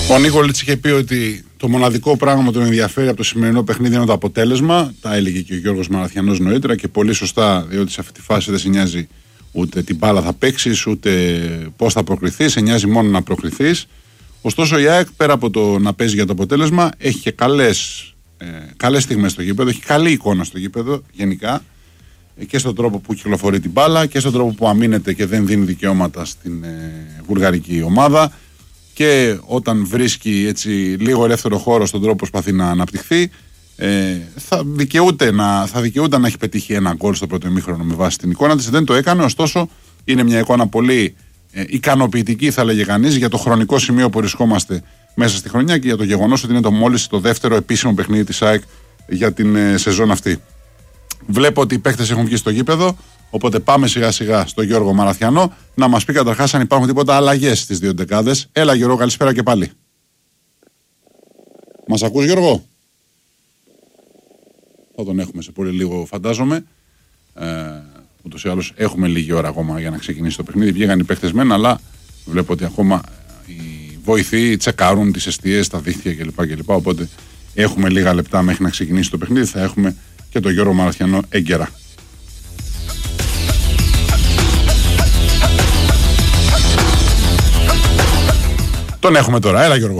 Ο Νίκολιτς είχε πει ότι το μοναδικό πράγμα που τον ενδιαφέρει από το σημερινό παιχνίδι είναι το αποτέλεσμα. Τα έλεγε και ο Γιώργος Μαραθιανός νωρίτερα και πολύ σωστά, διότι σε αυτή τη φάση δεν σε νοιάζει ούτε την μπάλα θα παίξεις, ούτε πώς θα προκριθείς, σε νοιάζει μόνο να προκριθείς. Ωστόσο η ΑΕΚ πέρα από το να παίζει για το αποτέλεσμα έχει και καλές στιγμές στο γήπεδο, έχει καλή εικόνα στο γήπεδο γενικά και στον τρόπο που κυκλοφορεί την μπάλα και στον τρόπο που αμήνεται και δεν δίνει δικαιώματα στην βουλγαρική ομάδα. Και όταν βρίσκει έτσι λίγο ελεύθερο χώρο στον τρόπο που προσπαθεί να αναπτυχθεί, θα δικαιούται να έχει πετύχει ένα γκολ στο πρώτο ημίχρονο με βάση την εικόνα της. Δεν το έκανε, ωστόσο είναι μια εικόνα πολύ ικανοποιητική, θα λέγε κανείς, για το χρονικό σημείο που βρισκόμαστε μέσα στη χρονιά και για το γεγονός ότι είναι μόλις το δεύτερο επίσημο παιχνίδι της ΑΕΚ για την σεζόν αυτή. Βλέπω ότι οι παίκτες έχουν βγει στο γήπεδο. Οπότε πάμε σιγά σιγά στο Γιώργο Μαραθιανό να μας πει καταρχάς αν υπάρχουν τίποτα αλλαγές στις δύο δεκάδες. Έλα Γιώργο, καλησπέρα και πάλι. Μας ακούς Γιώργο? Θα τον έχουμε σε πολύ λίγο φαντάζομαι. Ούτως ή άλλως έχουμε λίγη ώρα ακόμα για να ξεκινήσει το παιχνίδι. Βγήκαν οι παίκτες μεν, αλλά βλέπω ότι ακόμα οι βοηθοί τσεκάρουν τις εστίες, τα δίχτυα κλπ. Οπότε έχουμε λίγα λεπτά μέχρι να ξεκινήσει το παιχνίδι. Θα έχουμε και τον Γιώργο Μαραθιανό έγκαιρα. Τον έχουμε τώρα. Έλα Γιώργο.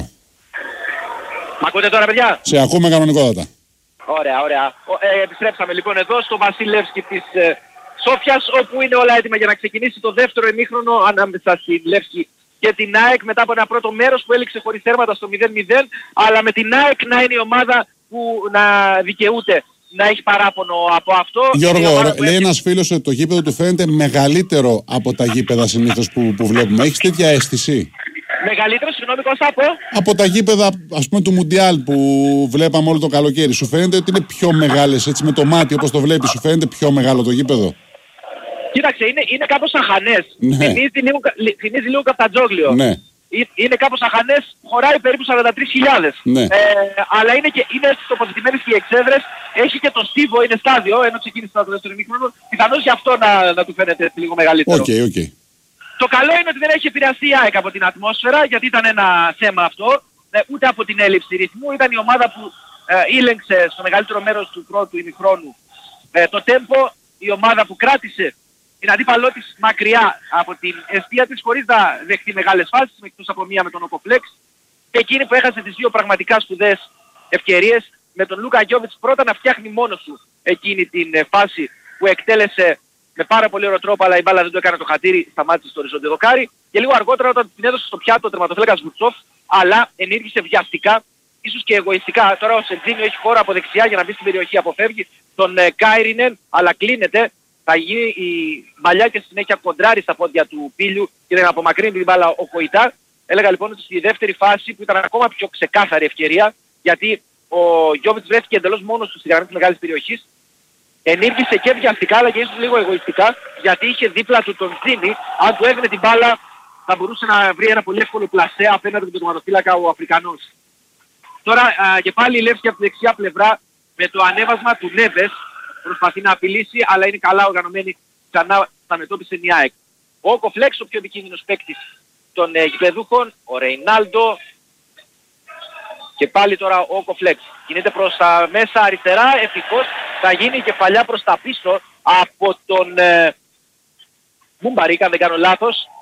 Μ' ακούτε τώρα παιδιά? Σε ακούμε κανονικότατα. Ωραία, ωραία. Επιστρέψαμε λοιπόν εδώ στο Βασιλεύσκι της Σόφιας, όπου είναι όλα έτοιμα για να ξεκινήσει το δεύτερο ημίχρονο ανάμεσα στη Λεύσκη και την ΑΕΚ μετά από ένα πρώτο μέρος που έληξε χωρίς τέρματα στο 0-0, αλλά με την ΑΕΚ να είναι η ομάδα που να δικαιούται να έχει παράπονο από αυτό. Γιώργο, λέει ένας φίλος ότι το γήπεδο του φαίνεται μεγαλύτερο από τα γήπεδα συνήθως που βλέπουμε. Έχεις τέτοια αίσθηση? Μεγαλύτερο, συγγνώμη Κώστα, από τα γήπεδα ας πούμε του Μουντιάλ που βλέπαμε όλο το καλοκαίρι. Σου φαίνεται ότι είναι πιο μεγάλες, έτσι με το μάτι όπως το βλέπεις, σου φαίνεται πιο μεγάλο το γήπεδο? Κοίταξε, είναι κάπως αχανές. Ναι. Θυμίζει λίγο καφτατζόγλιο. Ναι. Είναι κάπως αχανές, χωράει περίπου 43.000. Ναι. Αλλά είναι τοποθετημένες και οι εξέδρες, έχει και το στίβο, είναι στάδιο, ενώ ξεκίνησε το δεύτερο ημίχρονο. Πιθανώς γι' αυτό να του φαίνεται λίγο μεγαλύτερο. Okay. Το καλό είναι ότι δεν έχει επηρεαστεί η ΑΕΚ από την ατμόσφαιρα, γιατί ήταν ένα θέμα αυτό, ούτε από την έλλειψη ρυθμού. Ήταν η ομάδα που ήλεγξε στο μεγαλύτερο μέρος του πρώτου ημιχρόνου το τέμπο, η ομάδα που κράτησε την αντίπαλό της μακριά από την εστία της, χωρίς να δεχτεί μεγάλες φάσεις, εκτός από μία με τον Οκοφλέξ, και εκείνη που έχασε τις δύο πραγματικά σπουδαίες ευκαιρίες, με τον Λούκα Γιόβιτς πρώτα να φτιάχνει μόνος του εκείνη την φάση που εκτέλεσε με πάρα πολύ ωραίο τρόπο, αλλά η μπάλα δεν το έκανε το χατήρι, σταμάτησε στο οριζόντιο δοκάρι. Και λίγο αργότερα όταν την έδωσε στο πιάτο ο τερματοφύλακας Βουτσόφ, αλλά ενήργησε βιαστικά, ίσως και εγωιστικά. Τώρα ο Σεντζίνιο έχει χώρο από δεξιά για να μπει στην περιοχή, αποφεύγει τον Κάιρινεν, αλλά κλείνεται. Θα γίνει η μαλλιά και συνέχεια κοντράρει στα πόδια του Πίλιου και δεν απομακρύνει την μπάλα ο Κοϊτά. Έλεγα λοιπόν ότι στη δεύτερη φάση που ήταν ακόμα πιο ξεκάθαρη ευκαιρία, γιατί ο Γιόβιτς βρέθηκε εντελώς μόνος του στη γραμμή της μεγάλης περιοχής. Ενήργησε και βιαστικά αλλά και ίσως λίγο εγωιστικά, γιατί είχε δίπλα του τον Τζίνι. Αν του έβγαινε την μπάλα θα μπορούσε να βρει ένα πολύ εύκολο πλασέ απέναντι με τον τερματοφύλακα ο Αφρικανός. Τώρα και πάλι η Λεύσκη από τη δεξιά πλευρά με το ανέβασμα του Νέβες προσπαθεί να απειλήσει, αλλά είναι καλά οργανωμένη, ξανά θα αντιμετώπισε η ΑΕΚ. Ο Οκοφλέξ, ο πιο επικίνδυνος παίκτης των γηπεδούχων, ο Ρεϊνάλντο. Και πάλι τώρα ο Οκοφλέξ κινείται προς τα μέσα αριστερά, ευτυχώς θα γίνει κεφαλιά προς τα πίσω από τον Μουμπαρίκα, αν δεν κάνω λάθος.